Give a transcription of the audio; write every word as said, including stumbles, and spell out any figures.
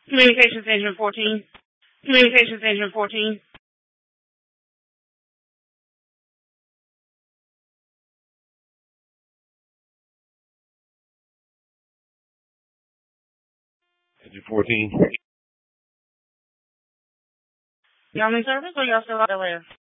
Communications Agent fourteen. Communications Agent fourteen. Agent fourteen. Y'all in service or y'all still out there?